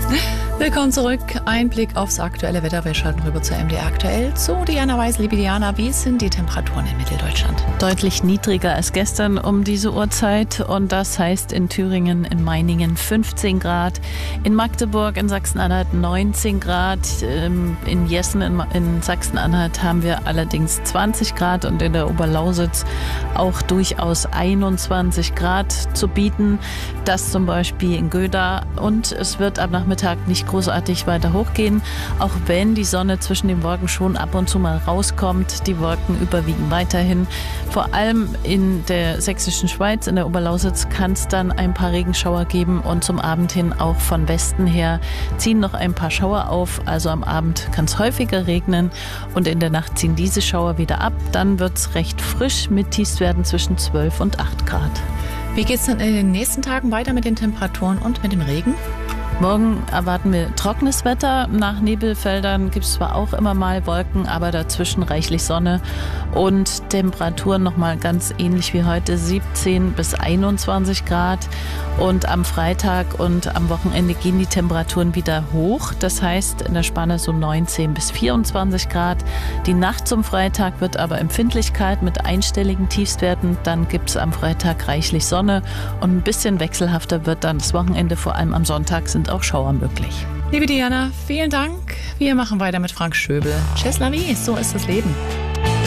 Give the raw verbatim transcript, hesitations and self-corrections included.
Willkommen zurück. Ein Blick aufs aktuelle Wetter. Wir schalten rüber zur M D R aktuell zu Diana Weiß. Liebe Diana, wie sind die Temperaturen in Mitteldeutschland? Deutlich niedriger als gestern um diese Uhrzeit. Und das heißt in Thüringen, in Meiningen fünfzehn Grad, in Magdeburg, in Sachsen-Anhalt neunzehn Grad, in Jessen, in Sachsen-Anhalt haben wir allerdings zwanzig Grad und in der Oberlausitz auch durchaus einundzwanzig Grad zu bieten. Das zum Beispiel in Göda. Und es wird am Nachmittag nicht großartig weiter hochgehen, auch wenn die Sonne zwischen den Wolken schon ab und zu mal rauskommt. Die Wolken überwiegen weiterhin. Vor allem in der sächsischen Schweiz, in der Oberlausitz, kann es dann ein paar Regenschauer geben und zum Abend hin auch von Westen her ziehen noch ein paar Schauer auf. Also am Abend kann es häufiger regnen und in der Nacht ziehen diese Schauer wieder ab. Dann wird es recht frisch mit Tiefstwerten zwischen zwölf und acht Grad. Wie geht es denn in den nächsten Tagen weiter mit den Temperaturen und mit dem Regen? Morgen erwarten wir trockenes Wetter. Nach Nebelfeldern gibt es zwar auch immer mal Wolken, aber dazwischen reichlich Sonne und Temperaturen nochmal ganz ähnlich wie heute, siebzehn bis einundzwanzig Grad. Und am Freitag und am Wochenende gehen die Temperaturen wieder hoch. Das heißt in der Spanne so neunzehn bis vierundzwanzig Grad. Die Nacht zum Freitag wird aber Empfindlichkeit mit einstelligen Tiefstwerten. Dann gibt es am Freitag reichlich Sonne und ein bisschen wechselhafter wird dann das Wochenende. Vor allem am Sonntag sind auch Schauer möglich. Liebe Diana, vielen Dank. Wir machen weiter mit Frank Schöbel. Tschüss, la vie, so ist das Leben.